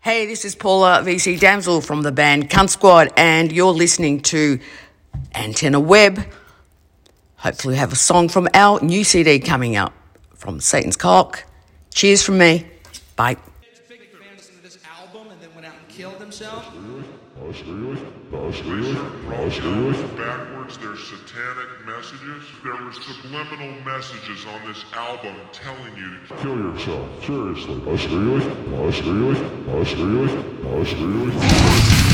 Hey, this is Paula VC Damsel from the band Cunt Squad, and you're listening to Antenna Web. Hopefully we have a song from our new CD coming up from Satan's Cock. Cheers from me. Bye. Big fan listened to this album and then went out and killed himself. Backwards, there's satanic messages. There were subliminal messages on this album telling you to kill yourself. Seriously. Really?